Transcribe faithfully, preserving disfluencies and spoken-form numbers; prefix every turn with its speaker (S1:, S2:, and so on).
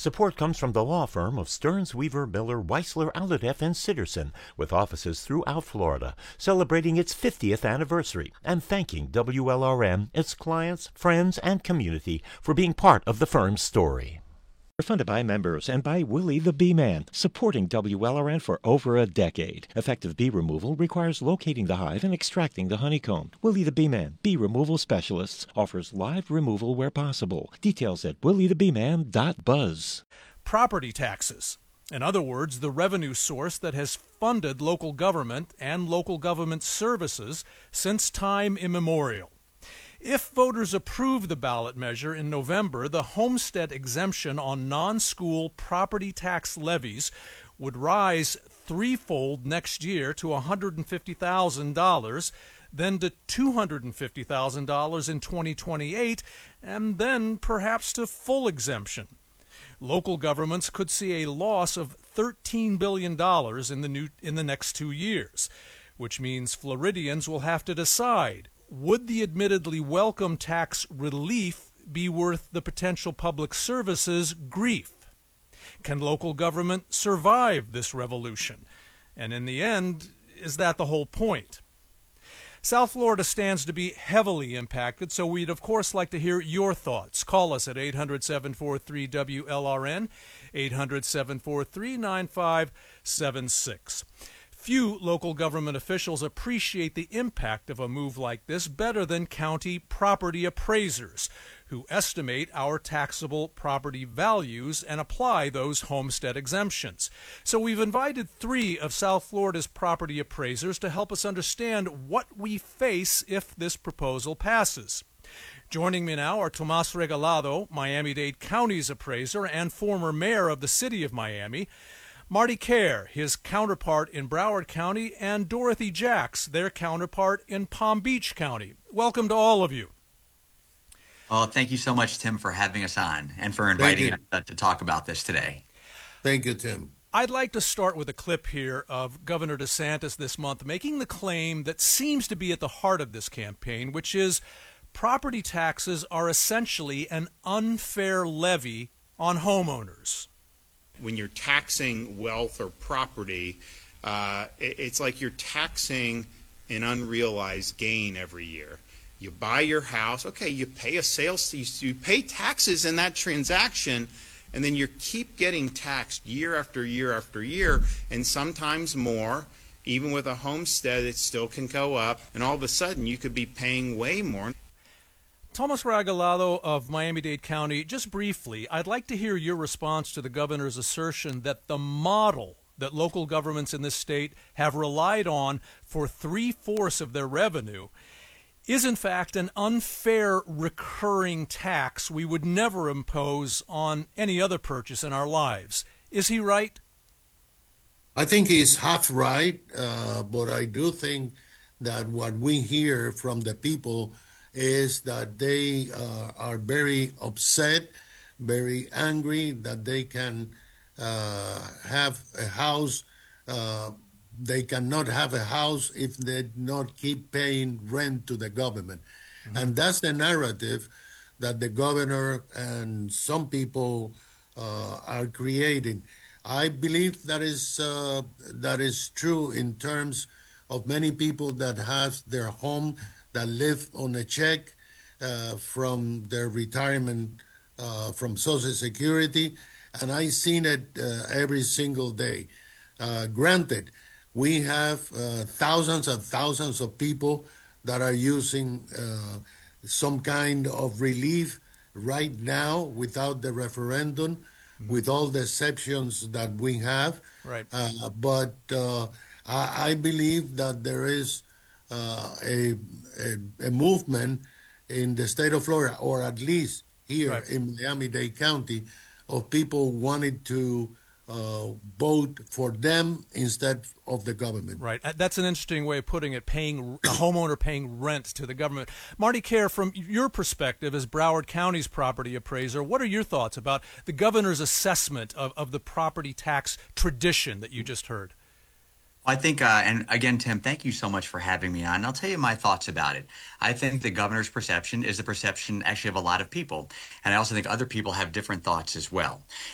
S1: Support comes from the law firm of Stearns, Weaver, Miller, Weisler, Alhadeff, and Sitterson, with offices throughout Florida, celebrating its fiftieth anniversary and thanking W L R N, its clients, friends, and community for being part of the firm's story. Funded by members and by Willie the Bee Man, supporting W L R N for over a decade. Effective bee removal requires locating the hive and extracting the honeycomb. Willie the Bee Man, bee removal specialists, offers live removal where possible. Details at willie the bee man dot buzz.
S2: Property taxes. In other words, the revenue source that has funded local government and local government services since time immemorial. If voters approve the ballot measure in November, the homestead exemption on non-school property tax levies would rise threefold next year to one hundred fifty thousand dollars, then to two hundred fifty thousand dollars in twenty twenty-eight, and then perhaps to full exemption. Local governments could see a loss of thirteen billion dollars in the new in the next two years, which means Floridians will have to decide, would the admittedly welcome tax relief be worth the potential public services grief? Can local government survive this revolution? And in the end, is that the whole point? South Florida stands to be heavily impacted, so we'd of course like to hear your thoughts. Call us at eight hundred, seven four three, W L R N, eight hundred, seven four three, nine five seven six. Few local government officials appreciate the impact of a move like this better than county property appraisers, who estimate our taxable property values and apply those homestead exemptions. So we've invited three of South Florida's property appraisers to help us understand what we face if this proposal passes. Joining me now are Tomas Regalado, Miami-Dade County's appraiser and former mayor of the city of Miami, Marty Kerr, his counterpart in Broward County, and Dorothy Jacks, their counterpart in Palm Beach County. Welcome to all of you.
S3: Well, thank you so much, Tim, for having us on and for inviting us to talk about this today.
S4: Thank you, Tim.
S2: I'd like to start with a clip here of Governor DeSantis this month making the claim that seems to be at the heart of this campaign, which is property taxes are essentially an unfair levy on homeowners.
S5: When you're taxing wealth or property, uh, it, it's like you're taxing an unrealized gain every year. You buy your house, okay, you pay a sales, you, you pay taxes in that transaction, and then you keep getting taxed year after year after year, and sometimes more. Even with a homestead, it still can go up, and all of a sudden you could be paying way more.
S2: Tomas Regalado of Miami-Dade County, just briefly, I'd like to hear your response to the governor's assertion that the model that local governments in this state have relied on for three-fourths of their revenue is in fact an unfair recurring tax we would never impose on any other purchase in our lives. Is he right?
S4: I think he's half right, uh, but I do think that what we hear from the people is that they uh, are very upset, very angry that they can uh, have a house. Uh, they cannot have a house if they not keep paying rent to the government. Mm-hmm. And that's the narrative that the governor and some people uh, are creating. I believe that is uh, that is true in terms of many people that have their home, that live on a check uh, from their retirement uh, from Social Security, and I've seen it uh, every single day. Uh, granted, we have uh, thousands and thousands of people that are using uh, some kind of relief right now without the referendum, mm-hmm. with all the exceptions that we have.
S2: Right.
S4: Uh, but uh, I, I believe that there is Uh, a, a a movement in the state of Florida, or at least here
S2: right.
S4: in Miami-Dade County, of people wanting to uh, vote for them instead of the government.
S2: Right. That's an interesting way of putting it, paying a homeowner paying rent to the government. Marty Kerr, from your perspective as Broward County's property appraiser, what are your thoughts about the governor's assessment of, of the property tax tradition that you just heard?
S3: I think, uh, and again, Tim, thank you so much for having me on. I'll tell you my thoughts about it. I think the governor's perception is the perception actually of a lot of people. And I also think other people have different thoughts as well.